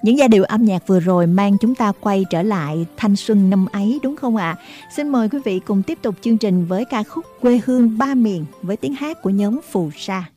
Những giai điệu âm nhạc vừa rồi mang chúng ta quay trở lại thanh xuân năm ấy, đúng không ạ? Xin mời quý vị cùng tiếp tục chương trình với ca khúc Quê hương ba miền với tiếng hát của nhóm Phù Sa.